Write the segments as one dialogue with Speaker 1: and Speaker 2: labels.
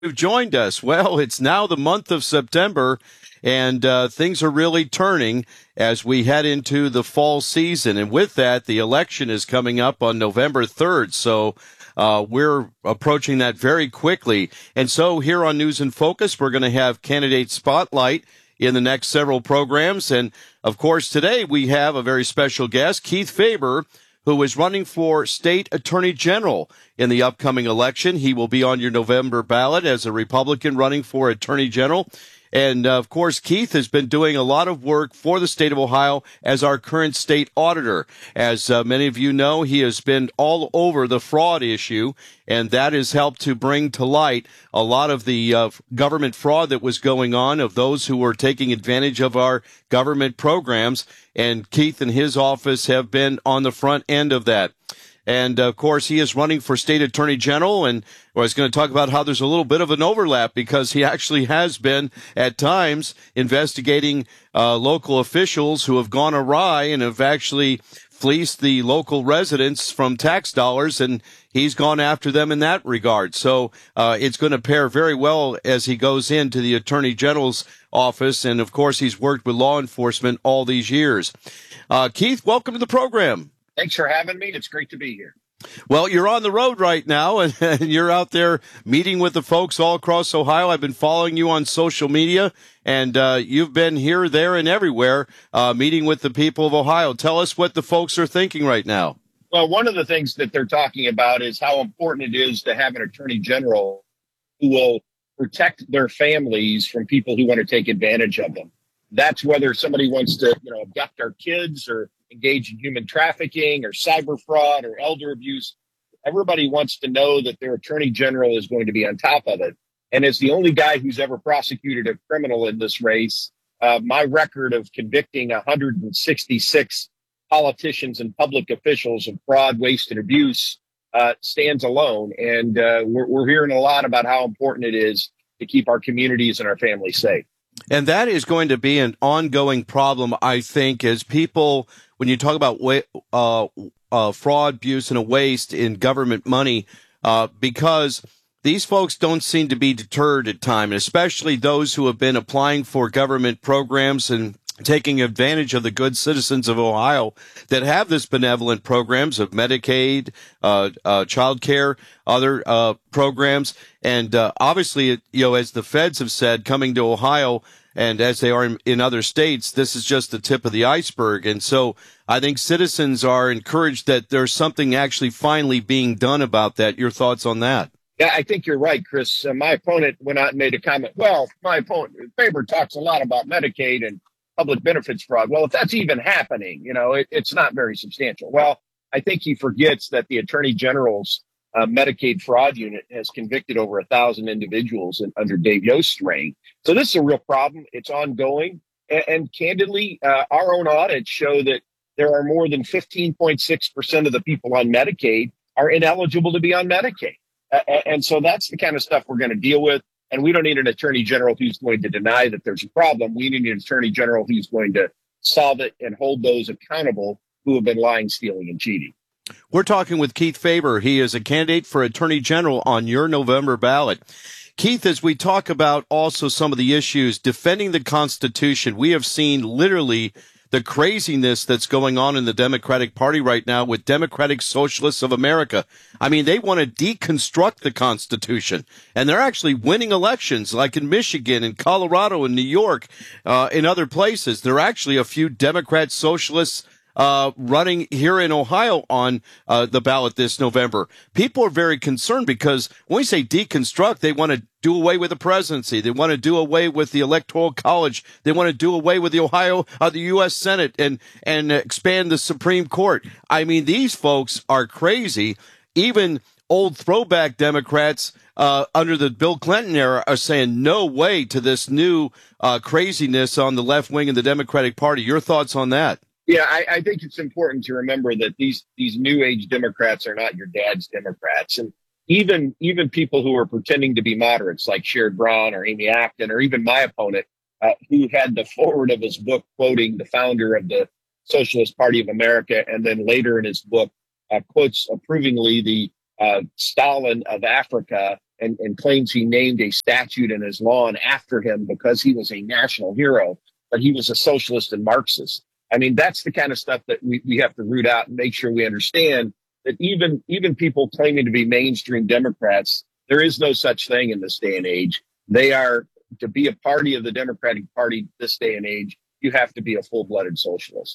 Speaker 1: You've joined us. Well, it's now the month of September, and things are really turning as we head into the fall season. And with that, the election is coming up on November 3rd. So we're approaching that very quickly. And so here on News in Focus, we're going to have Candidate Spotlight in the next several programs. And, of course, today we have a very special guest, Keith Faber, who is running for state attorney general in the upcoming election. He will be on your November ballot as a Republican running for attorney general. And, of course, Keith has been doing a lot of work for the state of Ohio as our current state auditor. As many of you know, he has been all over the fraud issue, and that has helped to bring to light a lot of the government fraud that was going on, of those who were taking advantage of our government programs. And Keith and his office have been on the front end of that. And, of course, he is running for state attorney general, and I was going to talk about how there's a little bit of an overlap because he actually has been, at times, investigating local officials who have gone awry and have actually fleeced the local residents from tax dollars, and he's gone after them in that regard. So it's going to pair very well as he goes into the attorney general's office, and, of course, he's worked with law enforcement all these years. Keith, welcome to the program.
Speaker 2: Thanks for having me. It's great to be here.
Speaker 1: Well, you're on the road right now, and you're out there meeting with the folks all across Ohio. I've been following you on social media, and you've been here, there, and everywhere meeting with the people of Ohio. Tell us what the folks are thinking right now.
Speaker 2: Well, one of the things that they're talking about is how important it is to have an attorney general who will protect their families from people who want to take advantage of them. That's whether somebody wants to, abduct our kids or engage in human trafficking or cyber fraud or elder abuse. Everybody wants to know that their attorney general is going to be on top of it. And as the only guy who's ever prosecuted a criminal in this race, my record of convicting 166 politicians and public officials of fraud, waste, and abuse stands alone. And we're hearing a lot about how important it is to keep our communities and our families safe.
Speaker 1: And that is going to be an ongoing problem, I think, as people, when you talk about fraud, abuse, and waste in government money, because these folks don't seem to be deterred at times, especially those who have been applying for government programs and taking advantage of the good citizens of Ohio that have this benevolent programs of Medicaid, child care, other programs. And obviously, as the feds have said, coming to Ohio, and as they are in other states, this is just the tip of the iceberg. And so I think citizens are encouraged that there's something actually finally being done about that. Your thoughts on that?
Speaker 2: Yeah, I think you're right, Chris. My opponent went out and made a comment. Well, my opponent, Faber, talks a lot about Medicaid and public benefits fraud. Well, if that's even happening, it's not very substantial. Well, I think he forgets that the Attorney General's Medicaid fraud unit has convicted over 1,000 individuals under Dave Yost's reign. So this is a real problem. It's ongoing. And candidly, our own audits show that there are more than 15.6% of the people on Medicaid are ineligible to be on Medicaid. And so that's the kind of stuff we're going to deal with. And we don't need an attorney general who's going to deny that there's a problem. We need an attorney general who's going to solve it and hold those accountable who have been lying, stealing, and cheating.
Speaker 1: We're talking with Keith Faber. He is a candidate for attorney general on your November ballot. Keith, as we talk about also some of the issues defending the Constitution, we have seen literally the craziness that's going on in the Democratic Party right now with Democratic Socialists of America. I mean, they want to deconstruct the Constitution, and they're actually winning elections, like in Michigan and Colorado and New York, in other places. There are actually a few Democrat Socialists running here in Ohio on the ballot this November. People are very concerned because when we say deconstruct, they want to do away with the presidency. They want to do away with the Electoral College. They want to do away with the U.S. Senate and expand the Supreme Court. I mean, these folks are crazy. Even old throwback Democrats under the Bill Clinton era are saying no way to this new craziness on the left wing of the Democratic Party. Your thoughts on that?
Speaker 2: Yeah, I think it's important to remember that these new age Democrats are not your dad's Democrats. And even people who are pretending to be moderates like Sherrod Brown or Amy Acton or even my opponent, who had the forward of his book quoting the founder of the Socialist Party of America, and then later in his book quotes approvingly the Stalin of Africa and claims he named a statute in his lawn after him because he was a national hero, but he was a socialist and Marxist. I mean, that's the kind of stuff that we have to root out and make sure we understand that even people claiming to be mainstream Democrats, there is no such thing in this day and age. They are, to be a party of the Democratic Party this day and age, you have to be a full-blooded socialist.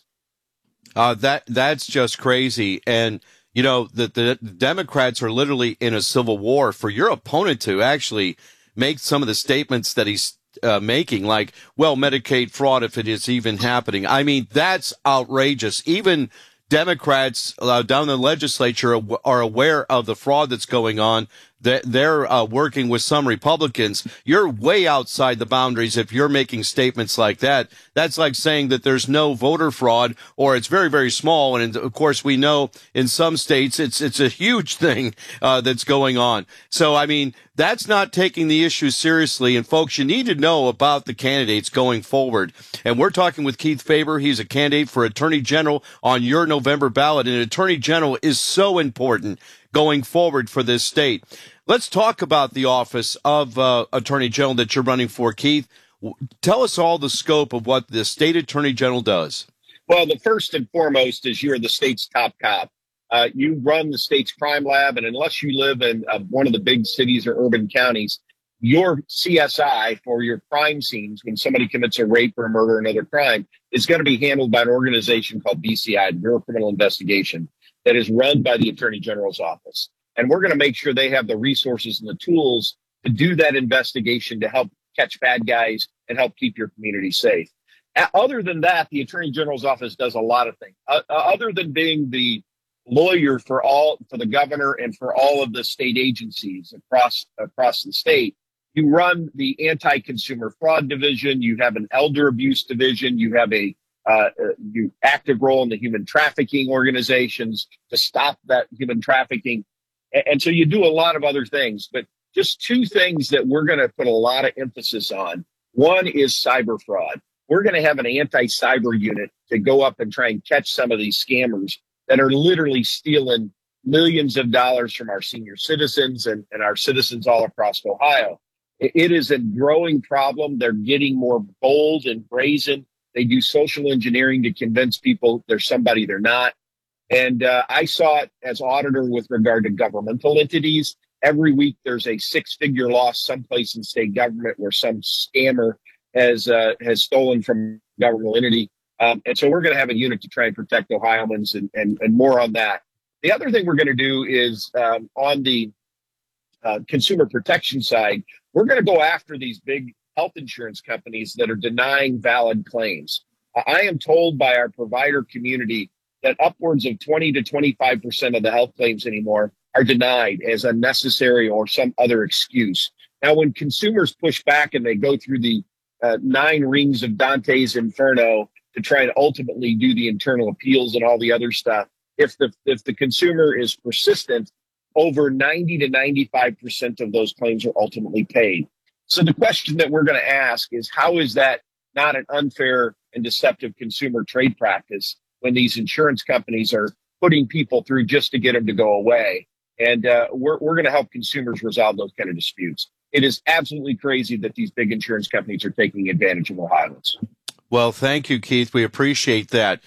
Speaker 1: That's just crazy. And, you know, the Democrats are literally in a civil war. For your opponent to actually make some of the statements that he's making, like, well, Medicaid fraud, if it is even happening. I mean, that's outrageous. Even Democrats down in the legislature are aware of the fraud that's going on. They're working with some Republicans. You're way outside the boundaries if you're making statements like that. That's like saying that there's no voter fraud, or it's very, very small. And of course, we know in some states it's a huge thing that's going on. So, I mean, that's not taking the issue seriously. And folks, you need to know about the candidates going forward. And we're talking with Keith Faber. He's a candidate for Attorney General on your November ballot. And Attorney General is so important going forward for this state. Let's talk about the office of Attorney General that you're running for, Keith. Tell us all the scope of what the state Attorney General does.
Speaker 2: Well, the first and foremost is you're the state's top cop. You run the state's crime lab, and unless you live in one of the big cities or urban counties, your CSI for your crime scenes, when somebody commits a rape or a murder or another crime, is going to be handled by an organization called BCI, the Bureau of Criminal Investigation, that is run by the Attorney General's office. And we're going to make sure they have the resources and the tools to do that investigation to help catch bad guys and help keep your community safe. Other than that, the Attorney General's office does a lot of things. Other than being the lawyer for the governor and for all of the state agencies across the state, you run the anti-consumer fraud division, you have an elder abuse division, you have a active role in the human trafficking organizations to stop that human trafficking. And so you do a lot of other things, but just two things that we're going to put a lot of emphasis on. One is cyber fraud. We're going to have an anti-cyber unit to go up and try and catch some of these scammers that are literally stealing millions of dollars from our senior citizens and our citizens all across Ohio. It is a growing problem. They're getting more bold and brazen. They do social engineering to convince people they're somebody they're not. And I saw it as auditor with regard to governmental entities. Every week there's a six-figure loss someplace in state government where some scammer has stolen from a governmental entity. And so we're going to have a unit to try and protect Ohioans and more on that. The other thing we're going to do is on the consumer protection side, we're going to go after these big health insurance companies that are denying valid claims. I am told by our provider community that upwards of 20 to 25% of the health claims anymore are denied as unnecessary or some other excuse. Now, when consumers push back and they go through the 9 rings of Dante's Inferno to try and ultimately do the internal appeals and all the other stuff, if the consumer is persistent, over 90 to 95% of those claims are ultimately paid. So the question that we're going to ask is, how is that not an unfair and deceptive consumer trade practice when these insurance companies are putting people through just to get them to go away? And we're going to help consumers resolve those kind of disputes. It is absolutely crazy that these big insurance companies are taking advantage of Ohioans.
Speaker 1: Well, thank you, Keith. We appreciate that.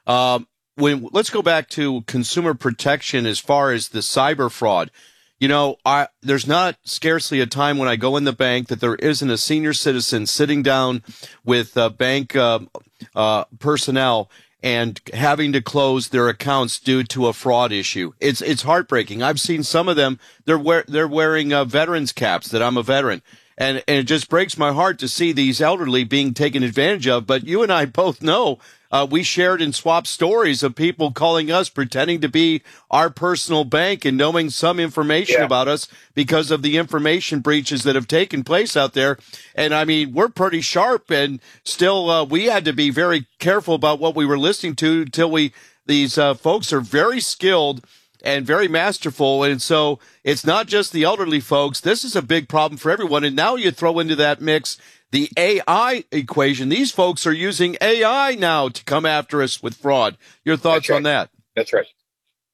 Speaker 1: Let's go back to consumer protection as far as the cyber fraud. You know, there's not scarcely a time when I go in the bank that there isn't a senior citizen sitting down with bank personnel and having to close their accounts due to a fraud issue. It's heartbreaking. I've seen some of them. They're wearing veterans caps that I'm a veteran. And it just breaks my heart to see these elderly being taken advantage of. But you and I both know we shared and swapped stories of people calling us, pretending to be our personal bank and knowing some information about us because of the information breaches that have taken place out there. And I mean, we're pretty sharp, and still we had to be very careful about what we were listening to until these folks are very skilled and very masterful. And so it's not just the elderly folks. This is a big problem for everyone. And now you throw into that mix the AI equation. These folks are using AI now to come after us with fraud. Your thoughts on that?
Speaker 2: That's right.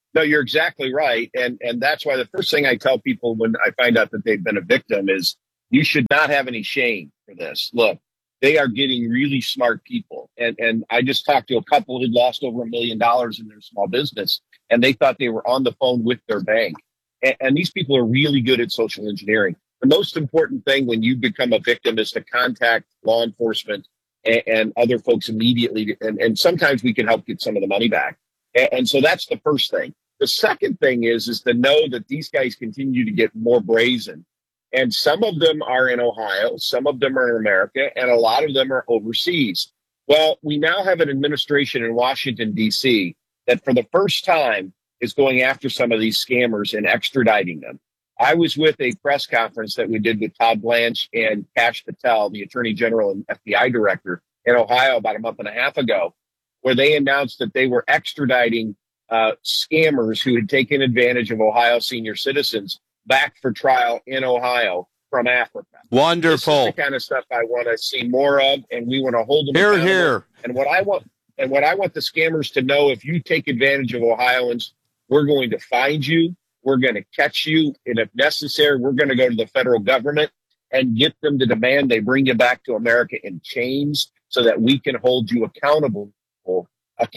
Speaker 2: No, you're exactly right. And that's why the first thing I tell people when I find out that they've been a victim is you should not have any shame for this. Look, they are getting really smart people. And I just talked to a couple who'd lost over $1 million in their small business, and they thought they were on the phone with their bank. And these people are really good at social engineering. The most important thing when you become a victim is to contact law enforcement and other folks immediately. And sometimes we can help get some of the money back. And so that's the first thing. The second thing is to know that these guys continue to get more brazen. And some of them are in Ohio, some of them are in America, and a lot of them are overseas. Well, we now have an administration in Washington, D.C. that for the first time is going after some of these scammers and extraditing them. I was with a press conference that we did with Todd Blanche and Kash Patel, the Attorney General and FBI Director in Ohio about a month and a half ago, where they announced that they were extraditing scammers who had taken advantage of Ohio senior citizens back for trial in Ohio from Africa.
Speaker 1: Wonderful.
Speaker 2: This is the kind of stuff I want to see more of, and we want to hold them
Speaker 1: accountable. Here.
Speaker 2: And what I want the scammers to know, if you take advantage of Ohioans, we're going to find you. We're going to catch you. And if necessary, we're going to go to the federal government and get them to demand they bring you back to America in chains so that we can hold you accountable for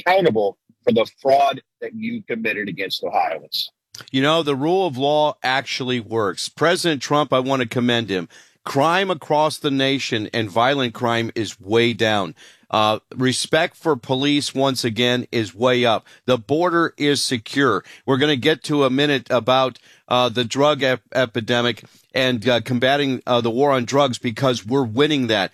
Speaker 2: the fraud that you committed against Ohioans.
Speaker 1: You know, the rule of law actually works. President Trump, I want to commend him. Crime across the nation and violent crime is way down. Respect for police, once again, is way up. The border is secure. We're going to get to a minute about the drug epidemic and combating the war on drugs, because we're winning that.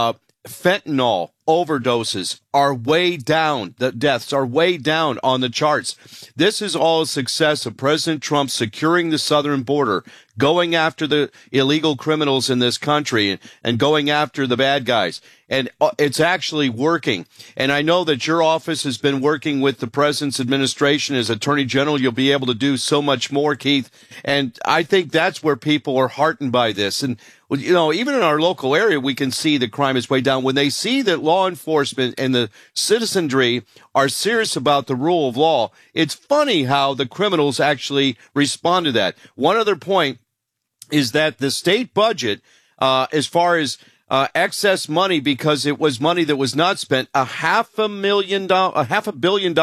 Speaker 1: Fentanyl overdoses are way down. The deaths are way down on the charts. This is all a success of President Trump securing the southern border, going after the illegal criminals in this country and going after the bad guys. And it's actually working. And I know that your office has been working with the president's administration as Attorney General. You'll be able to do so much more, Keith. And I think that's where people are heartened by this. And, you know, even in our local area, we can see the crime is way down. When they see that law enforcement and the citizenry are serious about the rule of law, it's funny how the criminals actually respond to that. One other point is that the state budget, as far as excess money, because it was money that was not spent, $500 million,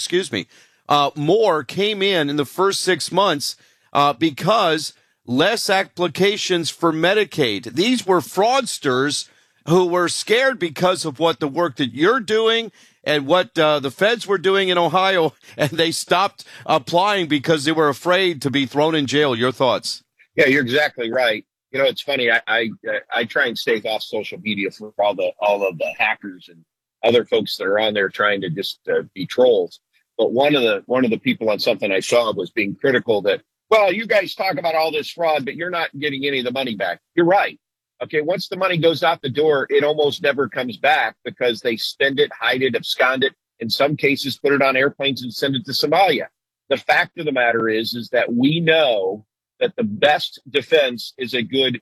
Speaker 1: more came in the first 6 months because less applications for Medicaid. These were fraudsters who were scared because of what the work that you're doing and what the feds were doing in Ohio, and they stopped applying because they were afraid to be thrown in jail. Your thoughts?
Speaker 2: Yeah, you're exactly right. You know, it's funny. I try and stay off social media for all of the hackers and other folks that are on there trying to just be trolls. But one of the people on something I saw was being critical that, well, you guys talk about all this fraud, but you're not getting any of the money back. You're right. Okay, once the money goes out the door, it almost never comes back because they spend it, hide it, abscond it. In some cases, put it on airplanes and send it to Somalia. The fact of the matter is that we know that the best defense is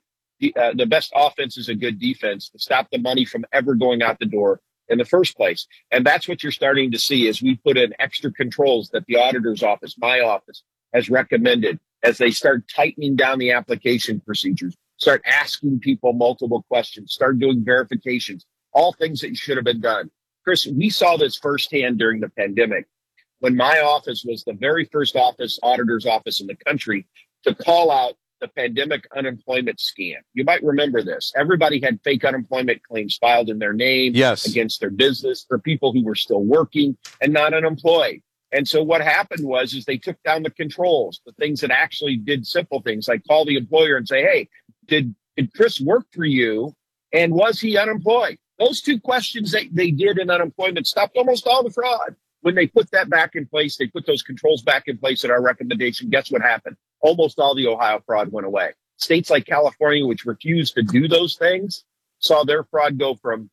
Speaker 2: the best offense is a good defense to stop the money from ever going out the door in the first place. And that's what you're starting to see as we put in extra controls that the auditor's office, my office, has recommended as they start tightening down the application procedures, start asking people multiple questions, start doing verifications, all things that should have been done. Chris, we saw this firsthand during the pandemic when my office was the very first auditor's office in the country to call out the pandemic unemployment scam. You might remember this. Everybody had fake unemployment claims filed in their name against their business for people who were still working and not unemployed. And so what happened was they took down the controls, the things that actually did simple things like call the employer and say, hey, did Chris work for you? And was he unemployed? Those two questions they did in unemployment stopped almost all the fraud. When they put that back in place, they put those controls back in place at our recommendation. Guess what happened? Almost all the Ohio fraud went away. States like California, which refused to do those things, saw their fraud go from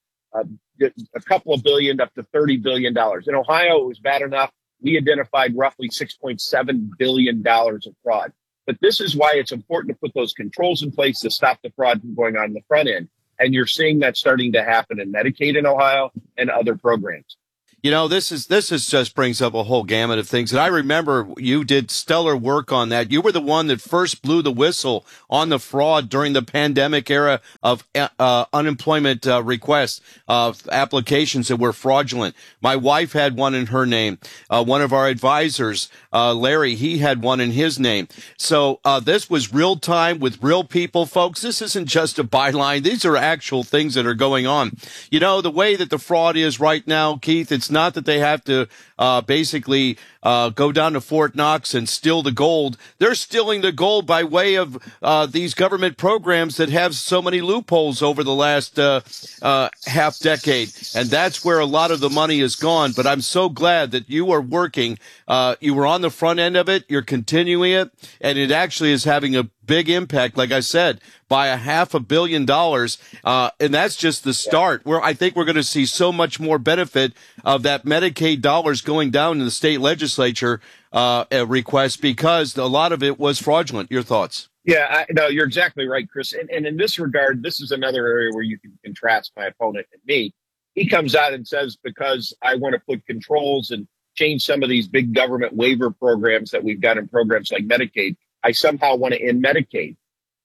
Speaker 2: a couple of billion up to $30 billion. In Ohio, it was bad enough. We identified roughly $6.7 billion of fraud. But this is why it's important to put those controls in place to stop the fraud from going on in the front end. And you're seeing that starting to happen in Medicaid in Ohio and other programs.
Speaker 1: This is just brings up a whole gamut of things. And I remember you did stellar work on that. You were the one that first blew the whistle on the fraud during the pandemic era of unemployment requests, applications that were fraudulent. My wife had one in her name. One of our advisors, Larry, he had one in his name. So this was real time with real people, folks. This isn't just a byline. These are actual things that are going on. The way that the fraud is right now, Keith, it's not that they have to basically go down to Fort Knox and steal the gold. They're stealing the gold by way of these government programs that have so many loopholes over the last half decade. And that's where a lot of the money is gone. But I'm so glad that you are working. You were on the front end of it. You're continuing it. And it actually is having a big impact, like I said, by $500 million. And that's just the start. I think we're going to see so much more benefit of that Medicaid dollars going down in the state legislature request, because a lot of it was fraudulent. Your thoughts?
Speaker 2: Yeah, no, you're exactly right, Chris. And in this regard, this is another area where you can contrast my opponent and me. He comes out and says, because I want to put controls and change some of these big government waiver programs that we've got in programs like Medicaid, I somehow want to end Medicaid.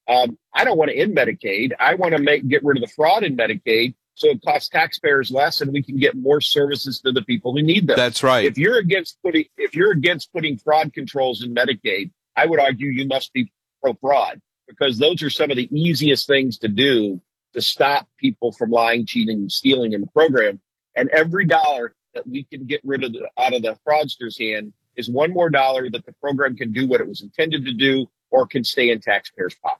Speaker 2: I don't want to end Medicaid. I want to get rid of the fraud in Medicaid so it costs taxpayers less and we can get more services to the people who need them.
Speaker 1: That's right.
Speaker 2: If you're against putting fraud controls in Medicaid, I would argue you must be pro-fraud, because those are some of the easiest things to do to stop people from lying, cheating, and stealing in the program. And every dollar that we can get rid of out of the fraudster's hand is one more dollar that the program can do what it was intended to do, or can stay in taxpayers' pockets.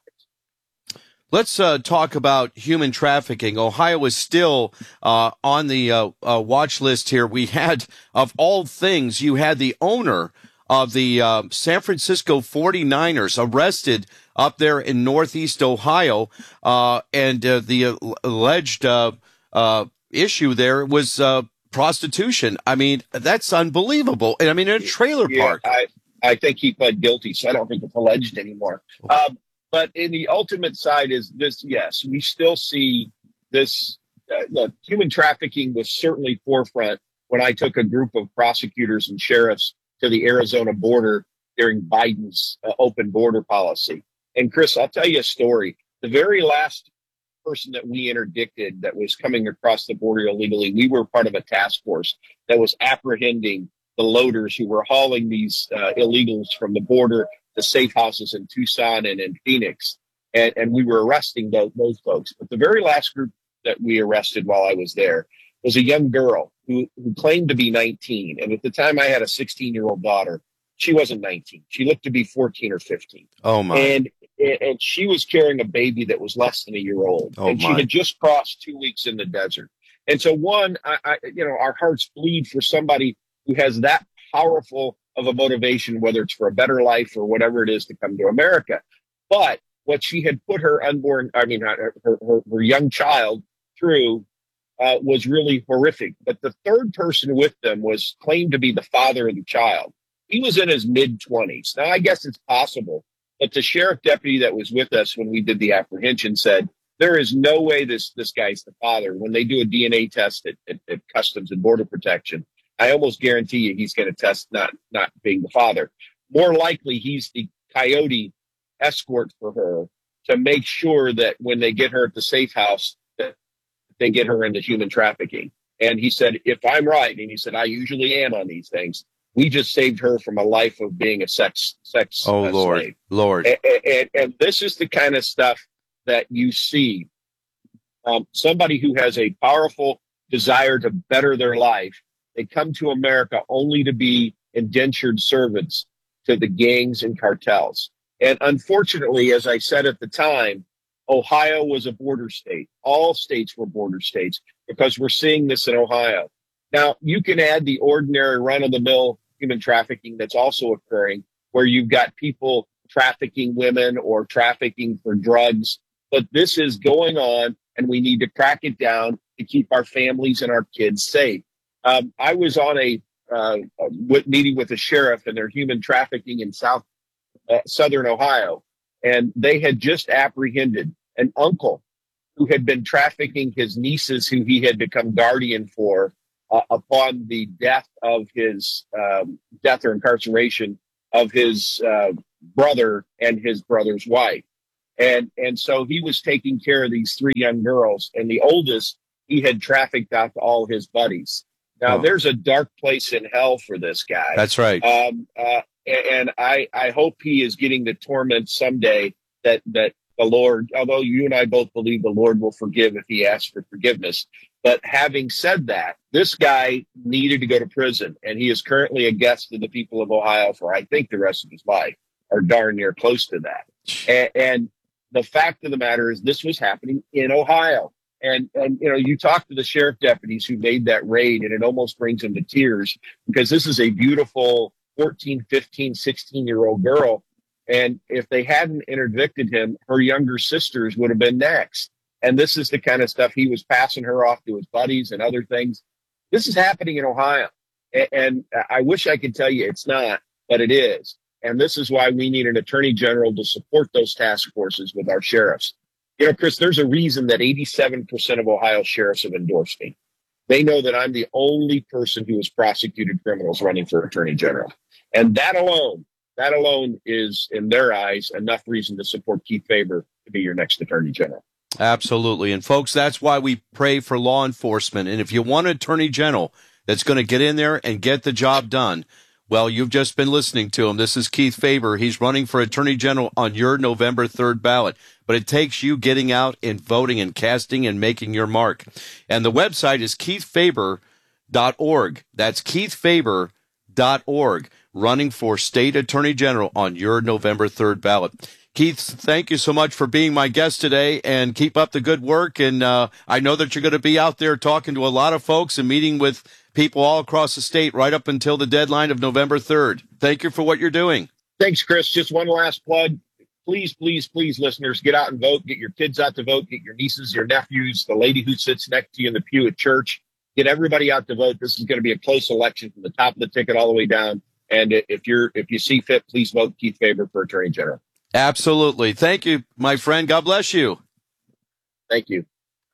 Speaker 1: Let's talk about human trafficking. Ohio is still on the watch list here. We had, of all things, you had the owner of the San Francisco 49ers arrested up there in Northeast Ohio, and the alleged issue there was prostitution. I mean, that's unbelievable. And I mean, in a trailer park.
Speaker 2: I think he pled guilty, so I don't think it's alleged anymore. But in the ultimate side is this, yes, we still see this. Look, human trafficking was certainly forefront when I took a group of prosecutors and sheriffs to the Arizona border during Biden's open border policy. And Chris, I'll tell you a story. The very last person that we interdicted that was coming across the border illegally, we were part of a task force that was apprehending the loaders who were hauling these illegals from the border to safe houses in Tucson and in Phoenix. And we were arresting those folks. But the very last group that we arrested while I was there was a young girl who claimed to be 19. And at the time I had a 16-year-old daughter. She wasn't 19. She looked to be 14 or 15.
Speaker 1: Oh, my.
Speaker 2: And she was carrying a baby that was less than a year old.
Speaker 1: Oh,
Speaker 2: and she had just crossed 2 weeks in the desert. And so our hearts bleed for somebody who has that powerful of a motivation, whether it's for a better life or whatever it is, to come to America. But what she had put her young child through was really horrific. But the third person with them was claimed to be the father of the child. He was in his mid-20s. Now, I guess it's possible, but the sheriff deputy that was with us when we did the apprehension said, there is no way this guy's the father. When they do a DNA test at Customs and Border Protection, I almost guarantee you he's going to test not being the father. More likely, he's the coyote escort for her to make sure that when they get her at the safe house, that they get her into human trafficking. And he said, if I'm right, and he said, I usually am on these things, we just saved her from a life of being a sex slave.
Speaker 1: Lord.
Speaker 2: And this is the kind of stuff that you see. Somebody who has a powerful desire to better their life, they come to America only to be indentured servants to the gangs and cartels. And unfortunately, as I said at the time, Ohio was a border state. All states were border states because we're seeing this in Ohio. Now, you can add the ordinary run-of-the-mill human trafficking that's also occurring, where you've got people trafficking women or trafficking for drugs. But this is going on, and we need to crack it down to keep our families and our kids safe. I was on a meeting with a sheriff and their human trafficking in southern Ohio, and they had just apprehended an uncle who had been trafficking his nieces, who he had become guardian for, upon the death of his death or incarceration of his brother and his brother's wife. And so he was taking care of these three young girls, and the oldest he had trafficked out to all his buddies. Now, there's a dark place in hell for this guy.
Speaker 1: That's right.
Speaker 2: And I hope he is getting the torment someday that the Lord, although you and I both believe the Lord will forgive if he asks for forgiveness. But having said that, this guy needed to go to prison, and he is currently a guest of the people of Ohio for, I think, the rest of his life, or darn near close to that. And the fact of the matter is this was happening in Ohio. And you know, you talk to the sheriff deputies who made that raid, and it almost brings them to tears, because this is a beautiful 14, 15, 16-year-old girl. And if they hadn't interdicted him, her younger sisters would have been next. And this is the kind of stuff he was passing her off to his buddies and other things. This is happening in Ohio. And I wish I could tell you it's not, but it is. And this is why we need an attorney general to support those task forces with our sheriffs. You know, Chris, there's a reason that 87% of Ohio sheriffs have endorsed me. They know that I'm the only person who has prosecuted criminals running for attorney general. And that alone is, in their eyes, enough reason to support Keith Faber to be your next attorney general.
Speaker 1: Absolutely. And folks, that's why we pray for law enforcement. And if you want an attorney general that's going to get in there and get the job done, well, you've just been listening to him. This is Keith Faber. He's running for attorney general on your November 3rd ballot. But it takes you getting out and voting and casting and making your mark. And the website is keithfaber.org. That's keithfaber.org, running for state attorney general on your November 3rd ballot. Keith, thank you so much for being my guest today, and keep up the good work. And I know that you're going to be out there talking to a lot of folks and meeting with people all across the state right up until the deadline of November 3rd. Thank you for what you're doing.
Speaker 2: Thanks, Chris. Just one last plug. Please, please, please, listeners, get out and vote. Get your kids out to vote. Get your nieces, your nephews, the lady who sits next to you in the pew at church. Get everybody out to vote. This is going to be a close election from the top of the ticket all the way down. And if you see fit, please vote Keith Faber for attorney general.
Speaker 1: Absolutely. Thank you, my friend. God bless you.
Speaker 2: Thank you.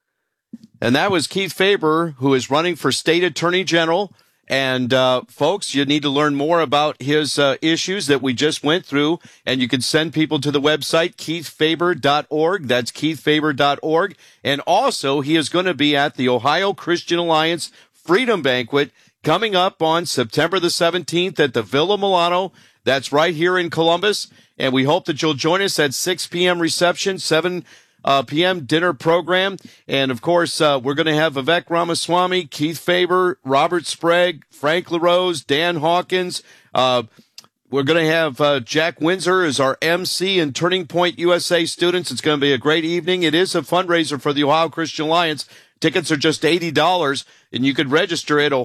Speaker 1: And that was Keith Faber, who is running for state attorney general. And folks, you need to learn more about his issues that we just went through. And you can send people to the website, keithfaber.org. That's keithfaber.org. And also, he is going to be at the Ohio Christian Alliance Freedom Banquet coming up on September the 17th at the Villa Milano. That's right here in Columbus. And we hope that you'll join us at 6 p.m. reception, 7 p.m. dinner program. And, of course, we're going to have Vivek Ramaswamy, Keith Faber, Robert Sprague, Frank LaRose, Dan Hawkins. We're going to have Jack Windsor as our MC and Turning Point USA students. It's going to be a great evening. It is a fundraiser for the Ohio Christian Alliance. Tickets are just $80, and you could register at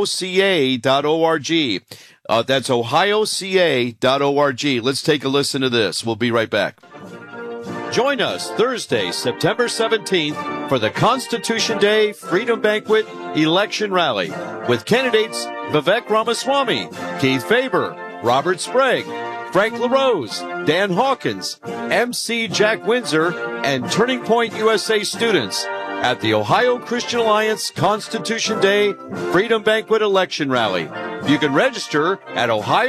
Speaker 1: ohioca.org. That's ohioca.org. Let's take a listen to this. We'll be right back. Join us Thursday, September 17th for the Constitution Day Freedom Banquet Election Rally with candidates Vivek Ramaswamy, Keith Faber, Robert Sprague, Frank LaRose, Dan Hawkins, MC Jack Windsor, and Turning Point USA students at the Ohio Christian Alliance Constitution Day Freedom Banquet Election Rally. You can register at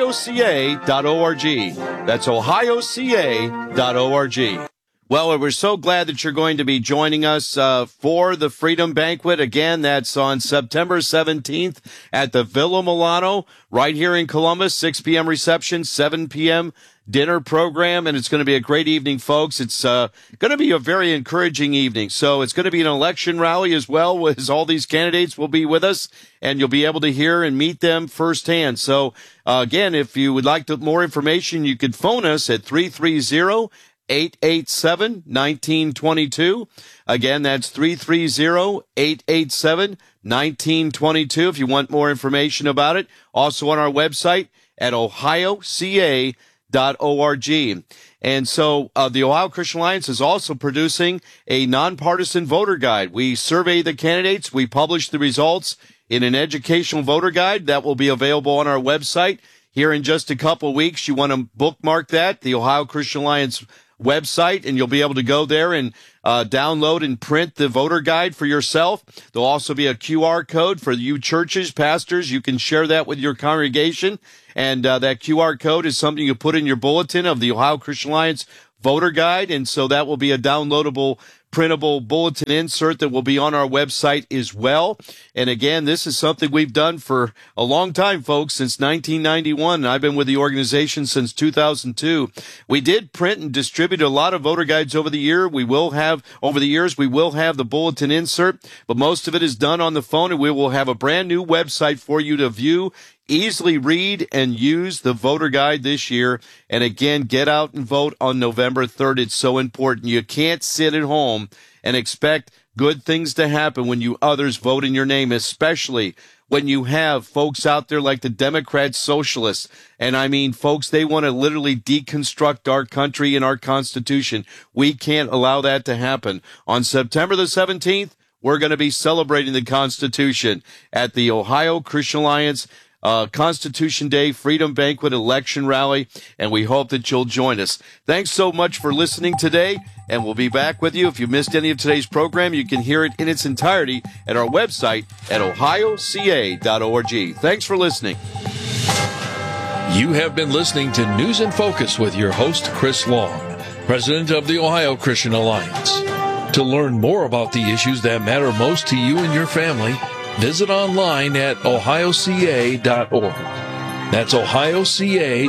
Speaker 1: ohioca.org. That's ohioca.org. Well, we're so glad that you're going to be joining us for the Freedom Banquet. Again, that's on September 17th at the Villa Milano right here in Columbus, 6 p.m. reception, 7 p.m. dinner program, and it's going to be a great evening, folks. It's going to be a very encouraging evening. So it's going to be an election rally as well, as all these candidates will be with us, and you'll be able to hear and meet them firsthand. So, again, if you would like more information, you could phone us at 330-887-1922. Again, that's 330-887-1922 if you want more information about it. Also on our website at ohioca.org. And so the Ohio Christian Alliance is also producing a nonpartisan voter guide. We survey the candidates. We publish the results in an educational voter guide that will be available on our website here in just a couple of weeks. You want to bookmark that, the Ohio Christian Alliance website, and you'll be able to go there and download and print the voter guide for yourself. There'll also be a QR code for you churches, pastors. You can share that with your congregation, and that QR code is something you put in your bulletin of the Ohio Christian Alliance voter guide, and so that will be a downloadable, printable bulletin insert that will be on our website as well. And again, this is something we've done for a long time, folks, since 1991. I've been with the organization since 2002. We did print and distribute a lot of voter guides over the years. We will have the bulletin insert, but most of it is done on the phone, and we will have a brand new website for you to view, easily read, and use the voter guide this year. And again, get out and vote on November 3rd. It's so important. You can't sit at home and expect good things to happen when you others vote in your name, especially when you have folks out there like the Democrat Socialists. And I mean, folks, they want to literally deconstruct our country and our Constitution. We can't allow that to happen. On September the 17th, we're going to be celebrating the Constitution at the Ohio Christian Alliance Constitution Day Freedom Banquet election rally, and we hope that you'll join us. Thanks so much for listening today, and we'll be back with you. If you missed any of today's program, you can hear it in its entirety at our website at ohioca.org. Thanks for listening.
Speaker 3: You have been listening to News in Focus with your host, Chris Long, president of the Ohio Christian Alliance. To learn more about the issues that matter most to you and your family, visit online at ohioca.org. That's ohioca.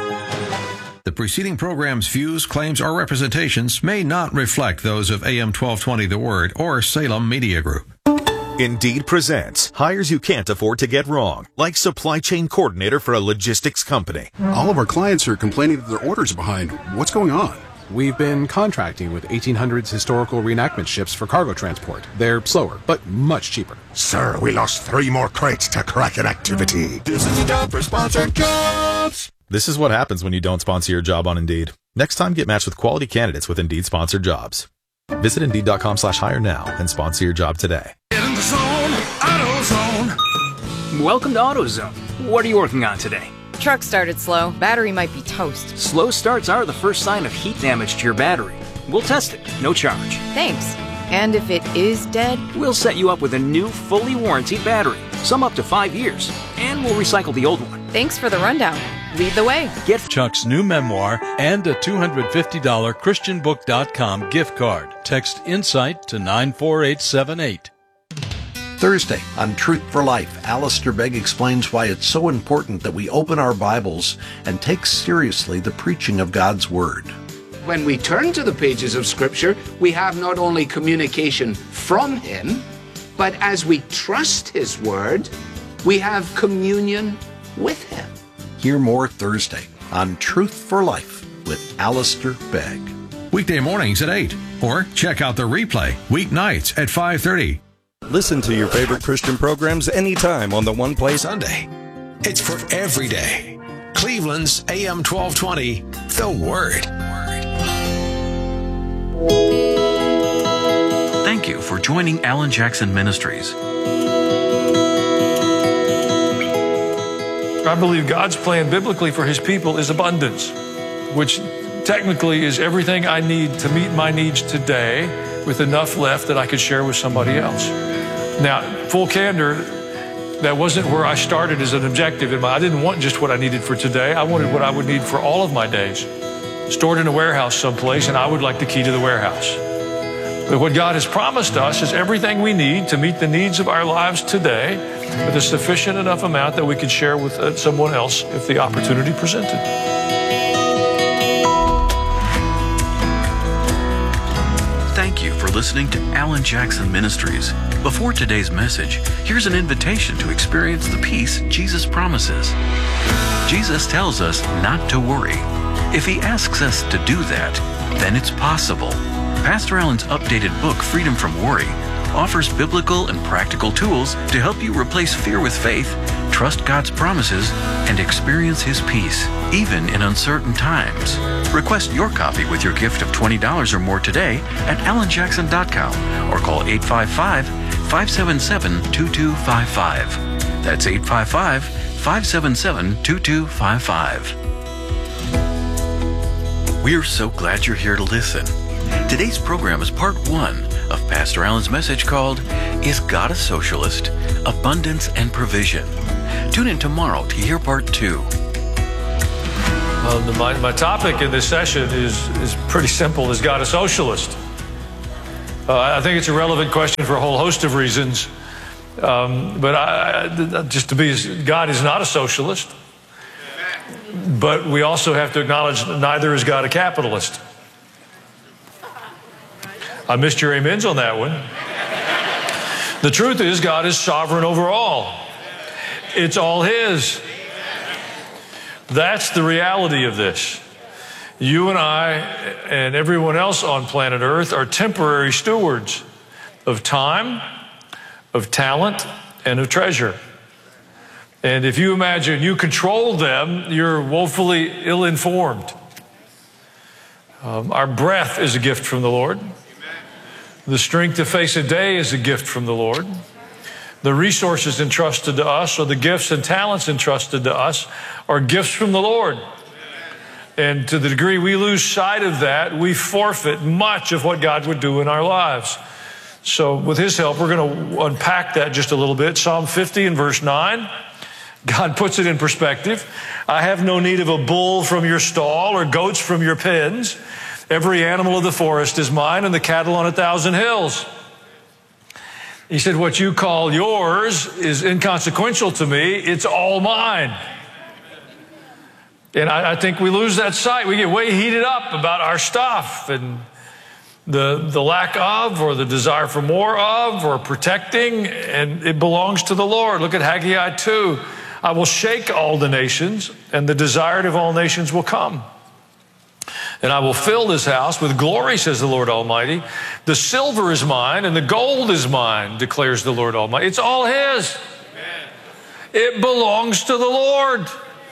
Speaker 4: The preceding program's views, claims, or representations may not reflect those of AM 1220 The Word or Salem Media Group.
Speaker 5: Indeed presents hires you can't afford to get wrong, like supply chain coordinator for a logistics company.
Speaker 6: All of our clients are complaining that their orders are behind. What's going on?
Speaker 7: We've been contracting with 1800s historical reenactment ships for cargo transport. They're slower, but much cheaper.
Speaker 8: Sir, we lost 3 more crates to Kraken activity.
Speaker 9: This is a job for sponsored jobs.
Speaker 10: This is what happens when you don't sponsor your job on Indeed. Next time, get matched with quality candidates with Indeed sponsored jobs. Visit Indeed.com/hire now and sponsor your job today.
Speaker 9: Get in the zone, AutoZone.
Speaker 11: Welcome to AutoZone. What are you working on today?
Speaker 12: Truck started slow. Battery might be toast.
Speaker 11: Slow starts are the first sign of heat damage to your battery. We'll test it, no charge.
Speaker 12: Thanks. And if it is dead?
Speaker 11: We'll set you up with a new, fully warranted battery, some up to 5 years, and we'll recycle the old one.
Speaker 12: Thanks for the rundown. Lead the way.
Speaker 13: Get Chuck's new memoir and a $250 ChristianBook.com gift card. Text INSIGHT to 94878.
Speaker 14: Thursday on Truth for Life, Alistair Begg explains why it's so important that we open our Bibles and take seriously the preaching of God's Word.
Speaker 15: When we turn to the pages of Scripture, we have not only communication from Him, but as we trust His Word, we have communion with Him.
Speaker 14: Hear more Thursday on Truth for Life with Alistair Begg.
Speaker 4: Weekday mornings at 8, or check out the replay weeknights at 5:30.
Speaker 16: Listen to your favorite Christian programs anytime on the One Play Sunday.
Speaker 4: It's for every day. Cleveland's AM 1220, The Word.
Speaker 17: Thank you for joining Alan Jackson Ministries.
Speaker 18: I believe God's plan biblically for His people is abundance, which technically is everything I need to meet my needs today with enough left that I could share with somebody else. Now, full candor, that wasn't where I started as an objective. I didn't want just what I needed for today. I wanted what I would need for all of my days, stored in a warehouse someplace, and I would like the key to the warehouse. But what God has promised us is everything we need to meet the needs of our lives today with a sufficient enough amount that we could share with someone else if the opportunity presented.
Speaker 17: Thank you for listening to Alan Jackson Ministries. Before today's message, here's an invitation to experience the peace Jesus promises. Jesus tells us not to worry. If He asks us to do that, then it's possible. Pastor Alan's updated book, Freedom from Worry, offers biblical and practical tools to help you replace fear with faith, trust God's promises, and experience His peace, even in uncertain times. Request your copy with your gift of $20 or more today at alanjackson.com or call 855-577-2255. That's 855-577-2255. We're so glad you're here to listen. Today's program is part 1 of Pastor Allen's message called, Is God a Socialist? Abundance and Provision. Tune in tomorrow to hear part 2.
Speaker 18: My topic in this session is pretty simple. Is God a socialist? I think it's a relevant question for a whole host of reasons. God is not a socialist. But we also have to acknowledge neither is God a capitalist. I missed your amens on that one. The truth is, God is sovereign over all. It's all His. That's the reality of this. You and I and everyone else on planet Earth are temporary stewards of time, of talent, and of treasure. And if you imagine you control them, you're woefully ill-informed. Our breath is a gift from the Lord. The strength to face a day is a gift from the Lord. The resources entrusted to us, or the gifts and talents entrusted to us, are gifts from the Lord. And to the degree we lose sight of that, we forfeit much of what God would do in our lives. So with His help, we're going to unpack that just a little bit. Psalm 50 and verse 9. God puts it in perspective. I have no need of a bull from your stall or goats from your pens. Every animal of the forest is mine and the cattle on 1,000 hills. He said, what you call yours is inconsequential to me. It's all mine. And I think we lose that sight. We get way heated up about our stuff and the lack of, or the desire for more of, or protecting, and it belongs to the Lord. Look at Haggai 2. I will shake all the nations, and the desired of all nations will come. And I will fill this house with glory, says the Lord Almighty. The silver is mine, and the gold is mine, declares the Lord Almighty. It's all His. Amen. It belongs to the Lord.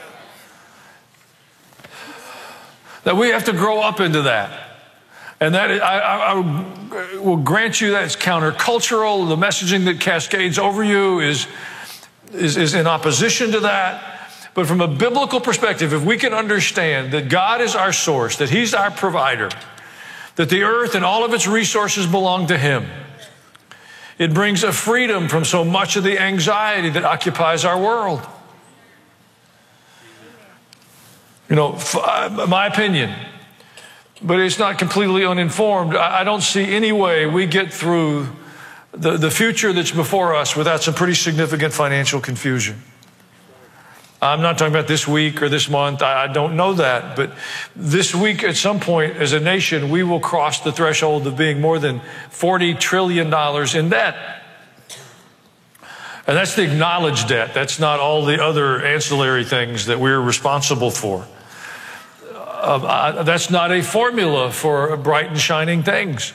Speaker 18: That we have to grow up into that. And that I will grant you that it's countercultural. The messaging that cascades over you is in opposition to that. But from a biblical perspective, if we can understand that God is our source, that He's our provider, that the earth and all of its resources belong to Him, it brings a freedom from so much of the anxiety that occupies our world. You know, my opinion, but it's not completely uninformed, I don't see any way we get through the future that's before us without some pretty significant financial confusion. I'm not talking about this week or this month. I don't know that. But this week, at some point, as a nation, we will cross the threshold of being more than $40 trillion in debt. And that's the acknowledged debt. That's not all the other ancillary things that we're responsible for. That's not a formula for bright and shining things.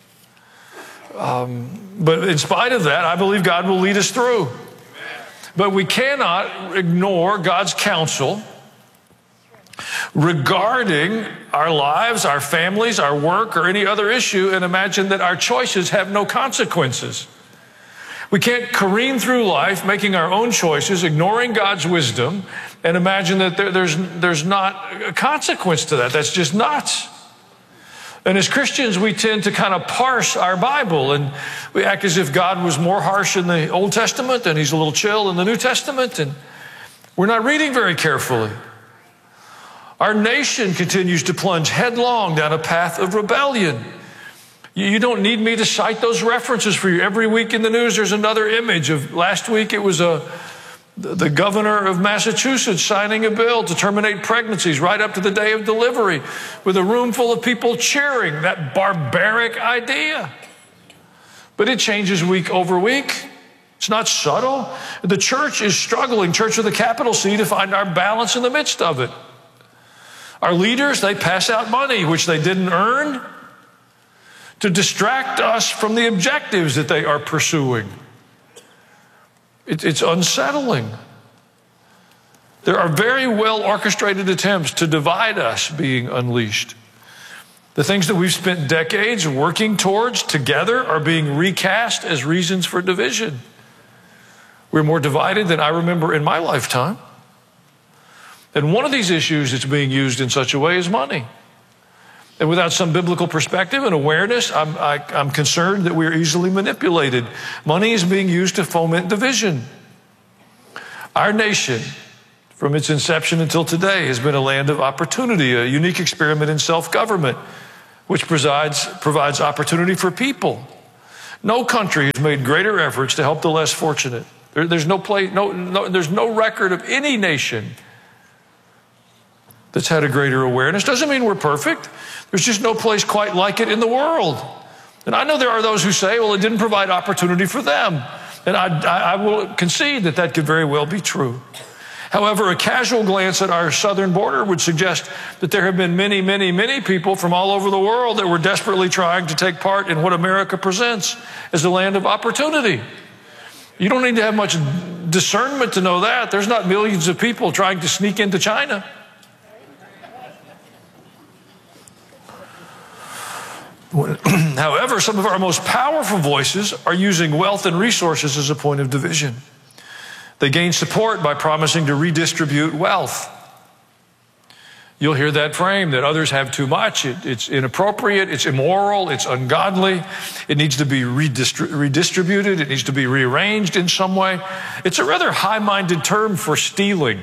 Speaker 18: But in spite of that, I believe God will lead us through. But we cannot ignore God's counsel regarding our lives, our families, our work, or any other issue, and imagine that our choices have no consequences. We can't careen through life making our own choices, ignoring God's wisdom, and imagine that there's not a consequence to that. That's just nuts. And as Christians, we tend to kind of parse our Bible, and we act as if God was more harsh in the Old Testament and He's a little chill in the New Testament, and we're not reading very carefully. Our nation continues to plunge headlong down a path of rebellion. You don't need me to cite those references for you. Every week in the news, there's another image of, last week it was the governor of Massachusetts signing a bill to terminate pregnancies right up to the day of delivery, with a room full of people cheering that barbaric idea. But it changes week over week. It's not subtle. The church is struggling, church with a capital C, to find our balance in the midst of it. Our leaders, they pass out money, which they didn't earn, to distract us from the objectives that they are pursuing. It's unsettling. There are very well orchestrated attempts to divide us being unleashed. The things that we've spent decades working towards together are being recast as reasons for division. We're more divided than I remember in my lifetime. And one of these issues that's being used in such a way is money. And without some biblical perspective and awareness, I'm concerned that we're easily manipulated. Money is being used to foment division. Our nation, from its inception until today, has been a land of opportunity, a unique experiment in self-government, which provides opportunity for people. No country has made greater efforts to help the less fortunate. There's no record of any nation that's had a greater awareness. Doesn't mean we're perfect. There's just no place quite like it in the world. And I know there are those who say, well, it didn't provide opportunity for them. And I will concede that that could very well be true. However, a casual glance at our southern border would suggest that there have been many, many, many people from all over the world that were desperately trying to take part in what America presents as a land of opportunity. You don't need to have much discernment to know that. There's not millions of people trying to sneak into China. However, some of our most powerful voices are using wealth and resources as a point of division. They gain support by promising to redistribute wealth. You'll hear that frame that others have too much. It's inappropriate, it's immoral, it's ungodly. It needs to be redistributed, it needs to be rearranged in some way. It's a rather high-minded term for stealing.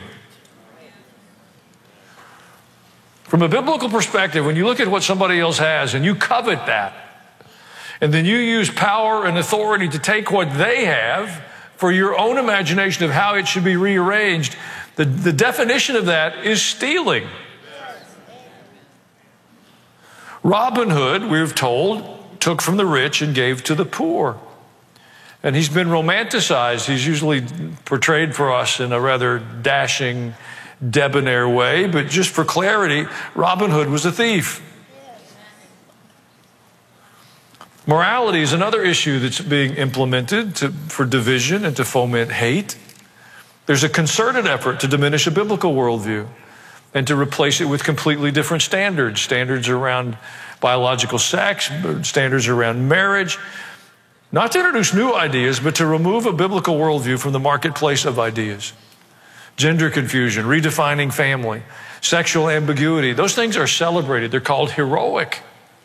Speaker 18: From a biblical perspective, when you look at what somebody else has and you covet that, and then you use power and authority to take what they have for your own imagination of how it should be rearranged, the definition of that is stealing. Robin Hood, we're told, took from the rich and gave to the poor. And he's been romanticized. He's usually portrayed for us in a rather dashing, debonair way, but just for clarity, Robin Hood was a thief. Morality is another issue that's being implemented for division and to foment hate. There's a concerted effort to diminish a biblical worldview and to replace it with completely different standards. Standards around biological sex, standards around marriage. Not to introduce new ideas, but to remove a biblical worldview from the marketplace of ideas. Gender confusion, redefining family, sexual ambiguity, those things are celebrated. They're called heroic.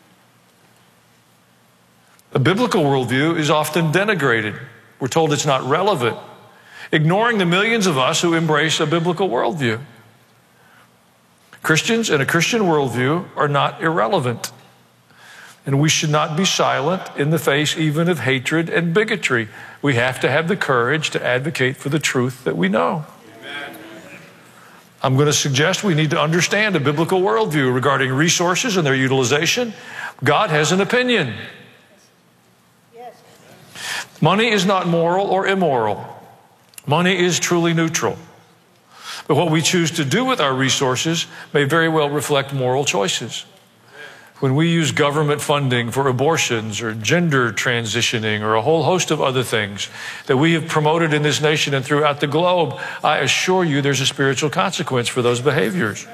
Speaker 18: A biblical worldview is often denigrated. We're told it's not relevant, ignoring the millions of us who embrace a biblical worldview. Christians and a Christian worldview are not irrelevant. And we should not be silent in the face even of hatred and bigotry. We have to have the courage to advocate for the truth that we know. Amen. I'm going to suggest we need to understand a biblical worldview regarding resources and their utilization. God has an opinion. Yes. Money is not moral or immoral. Money is truly neutral. But what we choose to do with our resources may very well reflect moral choices. When we use government funding for abortions or gender transitioning or a whole host of other things that we have promoted in this nation and throughout the globe, I assure you there's a spiritual consequence for those behaviors.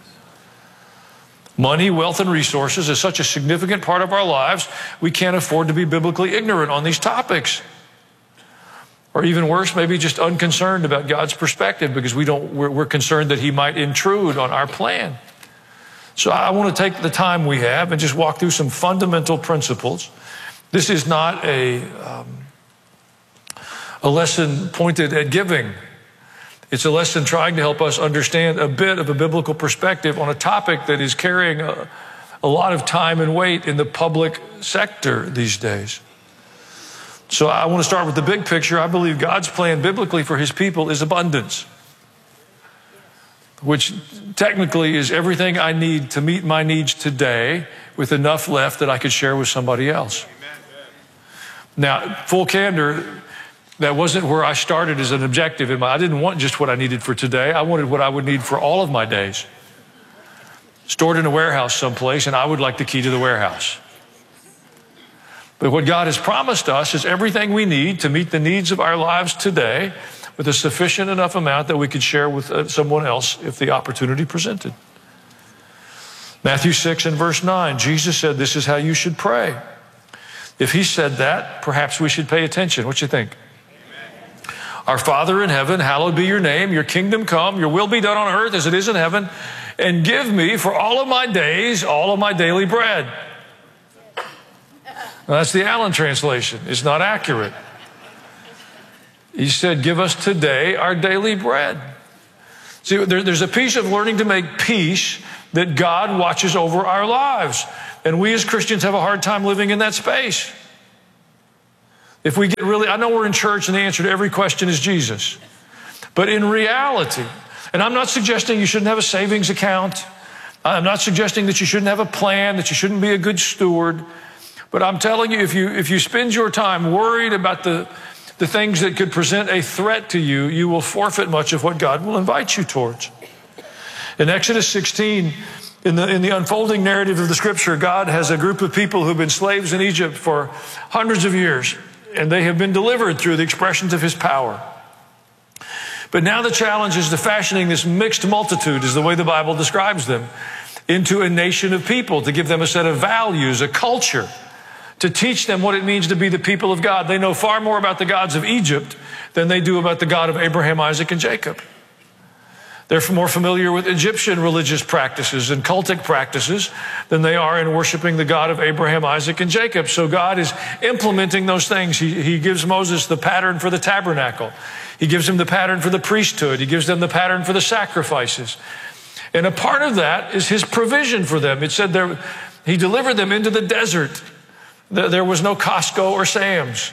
Speaker 18: Money, wealth, and resources is such a significant part of our lives, we can't afford to be biblically ignorant on these topics. Or even worse, maybe just unconcerned about God's perspective because we're concerned that He might intrude on our plan. So I want to take the time we have and just walk through some fundamental principles. This is not a lesson pointed at giving. It's a lesson trying to help us understand a bit of a biblical perspective on a topic that is carrying a lot of time and weight in the public sector these days. So I want to start with the big picture. I believe God's plan biblically for His people is abundance, which technically is everything I need to meet my needs today with enough left that I could share with somebody else. Now, full candor, that wasn't where I started as an objective. I didn't want just what I needed for today. I wanted what I would need for all of my days. Stored in a warehouse someplace, and I would like the key to the warehouse. But what God has promised us is everything we need to meet the needs of our lives today with a sufficient enough amount that we could share with someone else if the opportunity presented. Matthew 6 and verse 9, Jesus said this is how you should pray. If He said that, perhaps we should pay attention. What you think? Amen. Our Father in heaven, hallowed be your name. Your kingdom come. Your will be done on earth as it is in heaven. and give me for all of my days, all of my daily bread. Now, that's the Allen translation. It's not accurate. He said, give us today our daily bread. See, there's a piece of learning to make peace that God watches over our lives. And we as Christians have a hard time living in that space. If we get really, I know we're in church and the answer to every question is Jesus. But in reality, and I'm not suggesting you shouldn't have a savings account. I'm not suggesting that you shouldn't have a plan, that you shouldn't be a good steward. But I'm telling you, if you spend your time worried about the things that could present a threat to you, you will forfeit much of what God will invite you towards. In Exodus 16, in the unfolding narrative of the Scripture, God has a group of people who've been slaves in Egypt for hundreds of years, and they have been delivered through the expressions of His power. But now the challenge is to fashioning this mixed multitude, is the way the Bible describes them, into a nation of people, to give them a set of values, a culture, to teach them what it means to be the people of God. They know far more about the gods of Egypt than they do about the God of Abraham, Isaac, and Jacob. They're more familiar with Egyptian religious practices and cultic practices than they are in worshiping the God of Abraham, Isaac, and Jacob. So God is implementing those things. He gives Moses the pattern for the tabernacle. He gives him the pattern for the priesthood. He gives them the pattern for the sacrifices. And a part of that is His provision for them. It said He delivered them into the desert. There was no Costco or Sam's.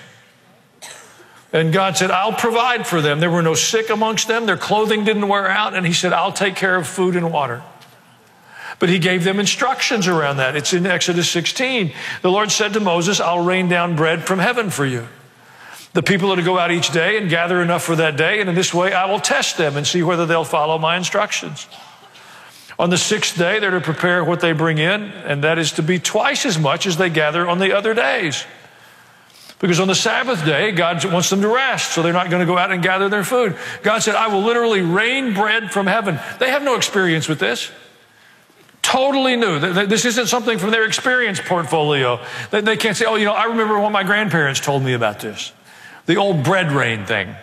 Speaker 18: And God said, I'll provide for them. There were no sick amongst them. Their clothing didn't wear out. And He said, I'll take care of food and water. But He gave them instructions around that. It's in Exodus 16. The Lord said to Moses, I'll rain down bread from heaven for you. The people are to go out each day and gather enough for that day. And in this way, I will test them and see whether they'll follow my instructions. On the sixth day, they're to prepare what they bring in, and that is to be twice as much as they gather on the other days. Because on the Sabbath day, God wants them to rest, so they're not going to go out and gather their food. God said, I will literally rain bread from heaven. They have no experience with this. Totally new. This isn't something from their experience portfolio. They can't say, I remember what my grandparents told me about this. The old bread rain thing.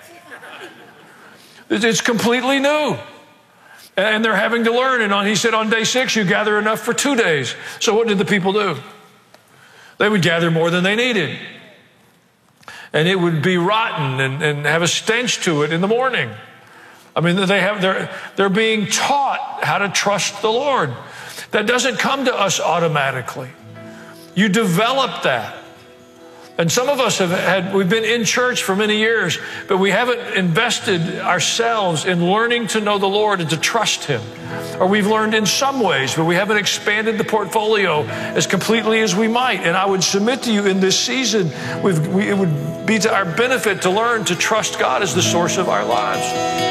Speaker 18: It's completely new. And they're having to learn. And He said, on day 6, you gather enough for 2 days. So what did the people do? They would gather more than they needed. And it would be rotten and have a stench to it in the morning. I mean, they're being taught how to trust the Lord. That doesn't come to us automatically. You develop that. And some of us we've been in church for many years, but we haven't invested ourselves in learning to know the Lord and to trust Him. Or we've learned in some ways, but we haven't expanded the portfolio as completely as we might. And I would submit to you in this season, it would be to our benefit to learn to trust God as the source of our lives.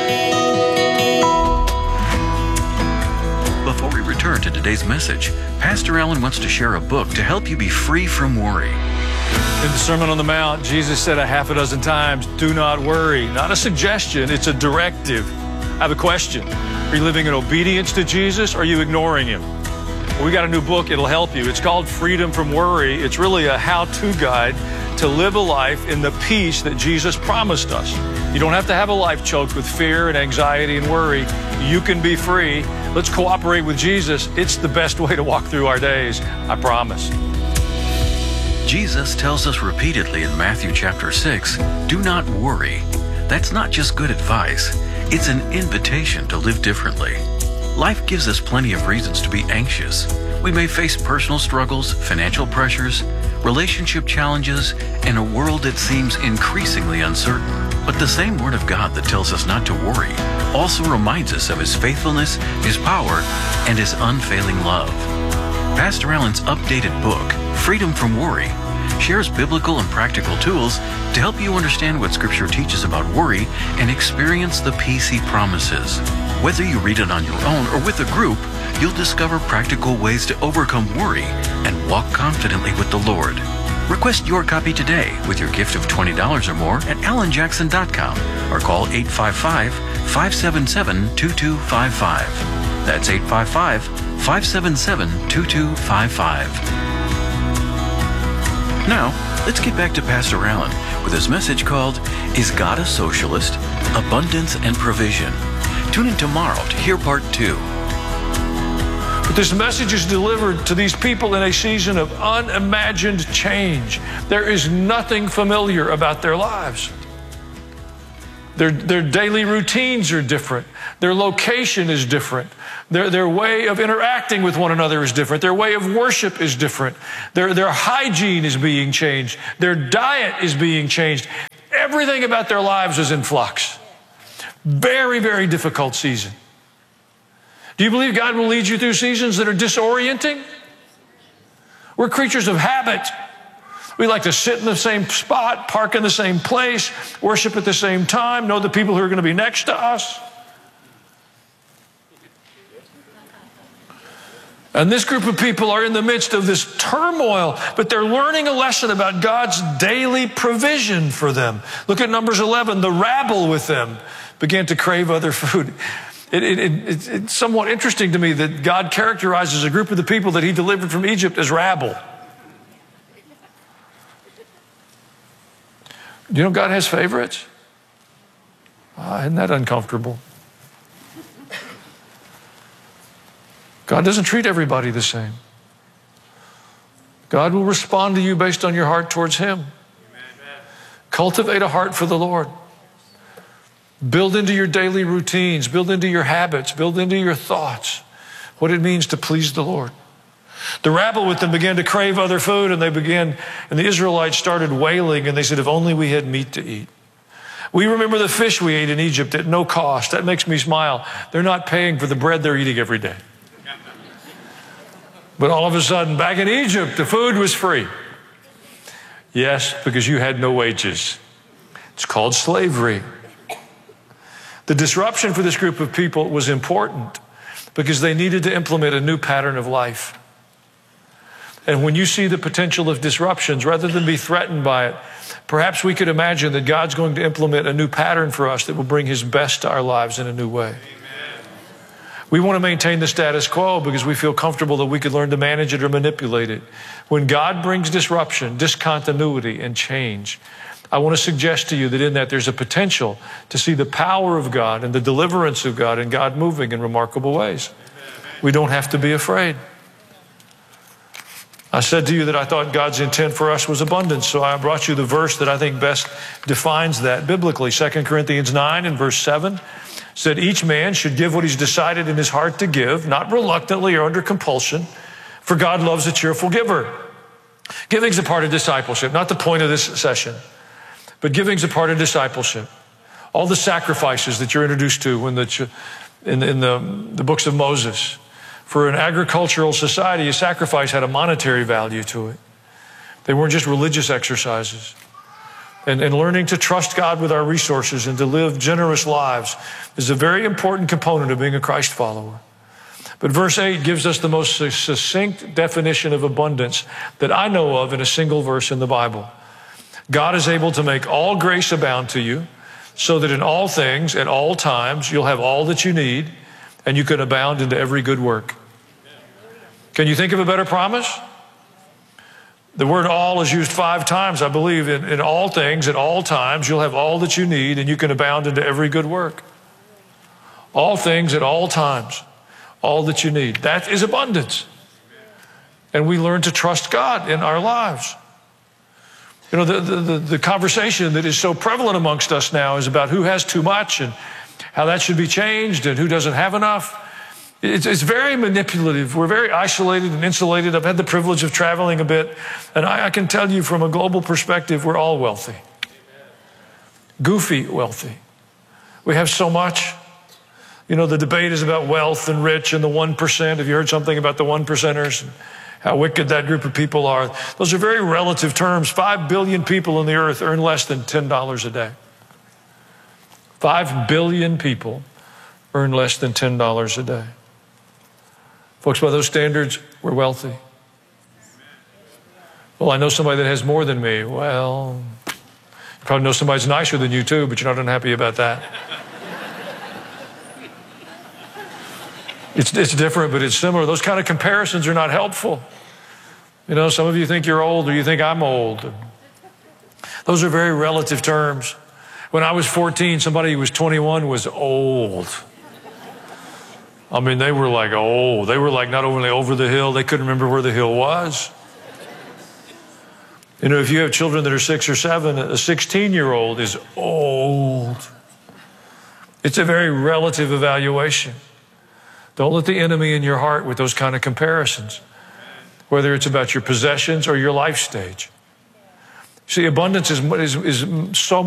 Speaker 17: Before we return to today's message, Pastor Allen wants to share a book to help you be free from worry.
Speaker 18: In the Sermon on the Mount, Jesus said 6 times, do not worry. Not a suggestion, it's a directive. I have a question. Are you living in obedience to Jesus, or are you ignoring Him? Well, we got a new book, it'll help you. It's called Freedom from Worry. It's really a how-to guide to live a life in the peace that Jesus promised us. You don't have to have a life choked with fear and anxiety and worry. You can be free. Let's cooperate with Jesus. It's the best way to walk through our days, I promise.
Speaker 17: Jesus tells us repeatedly in Matthew chapter 6, do not worry. That's not just good advice. It's an invitation to live differently. Life gives us plenty of reasons to be anxious. We may face personal struggles, financial pressures, relationship challenges, and a world that seems increasingly uncertain. But the same Word of God that tells us not to worry also reminds us of His faithfulness, His power, and His unfailing love. Pastor Allen's updated book, Freedom from Worry, shares biblical and practical tools to help you understand what Scripture teaches about worry and experience the peace He promises. Whether you read it on your own or with a group, you'll discover practical ways to overcome worry and walk confidently with the Lord. Request your copy today with your gift of $20 or more at allenjackson.com or call 855-577-2255. That's 855-577-2255. Now, let's get back to Pastor Allen with his message called, Is God a Socialist? Abundance and Provision. Tune in tomorrow to hear part 2.
Speaker 18: this message is delivered to these people in a season of unimagined change. There is nothing familiar about their lives. Their daily routines are different. Their location is different. Their way of interacting with one another is different. Their way of worship is different. Their hygiene is being changed. Their diet is being changed. Everything about their lives is in flux. Very, very difficult season. Do you believe God will lead you through seasons that are disorienting? We're creatures of habit. We like to sit in the same spot, park in the same place, worship at the same time, know the people who are going to be next to us. And this group of people are in the midst of this turmoil, but they're learning a lesson about God's daily provision for them. Look at Numbers 11. The rabble with them began to crave other food. It's somewhat interesting to me that God characterizes a group of the people that he delivered from Egypt as rabble. Do you know God has favorites? Isn't that uncomfortable? God doesn't treat everybody the same. God will respond to you based on your heart towards him. Amen. Cultivate a heart for the Lord. Build into your daily routines, build into your habits, build into your thoughts what it means to please the Lord. The rabble with them began to crave other food, and the Israelites started wailing, and they said, if only we had meat to eat. We remember the fish we ate in Egypt at no cost. That makes me smile. They're not paying for the bread they're eating every day. But all of a sudden, back in Egypt, the food was free. Yes, because you had no wages. It's called slavery. The disruption for this group of people was important because they needed to implement a new pattern of life. And when you see the potential of disruptions, rather than be threatened by it, perhaps we could imagine that God's going to implement a new pattern for us that will bring his best to our lives in a new way. We want to maintain the status quo because we feel comfortable that we could learn to manage it or manipulate it. When God brings disruption, discontinuity, and change, I want to suggest to you that in that there's a potential to see the power of God and the deliverance of God and God moving in remarkable ways. We don't have to be afraid. I said to you that I thought God's intent for us was abundance, so I brought you the verse that I think best defines that biblically. 2 Corinthians 9 and verse 7 said, each man should give what he's decided in his heart to give, not reluctantly or under compulsion, for God loves a cheerful giver. Giving's a part of discipleship, not the point of this session, but giving's a part of discipleship. All the sacrifices that you're introduced to in the books of Moses. For an agricultural society, a sacrifice had a monetary value to it. They weren't just religious exercises. And learning to trust God with our resources and to live generous lives is a very important component of being a Christ follower. But verse 8 gives us the most succinct definition of abundance that I know of in a single verse in the Bible. God is able to make all grace abound to you, so that in all things, at all times, you'll have all that you need, and you can abound into every good work. Can you think of a better promise? The word all is used 5 times, I believe. In all things, at all times, you'll have all that you need, and you can abound into every good work. All things at all times, all that you need. That is abundance. And we learn to trust God in our lives. You know, the conversation that is so prevalent amongst us now is about who has too much and how that should be changed and who doesn't have enough. It's very manipulative. We're very isolated and insulated. I've had the privilege of traveling a bit, and I can tell you from a global perspective, we're all wealthy. Goofy wealthy. We have so much. You know, the debate is about wealth and rich and the 1%. Have you heard something about the 1%ers? How wicked that group of people are. Those are very relative terms. 5 billion people on the earth earn less than $10 a day. 5 billion people earn less than $10 a day. Folks, by those standards, we're wealthy. Well, I know somebody that has more than me. Well, you probably know somebody that's nicer than you too, but you're not unhappy about that. It's different, but it's similar. Those kind of comparisons are not helpful. You know, some of you think you're old or you think I'm old. Those are very relative terms. When I was 14, somebody who was 21 was old. I mean, they were like, oh, they were like not only over the hill, they couldn't remember where the hill was. You know, if you have children that are 6 or 7, a 16-year-old is old. It's a very relative evaluation. Don't let the enemy in your heart with those kind of comparisons, whether it's about your possessions or your life stage. See, abundance is so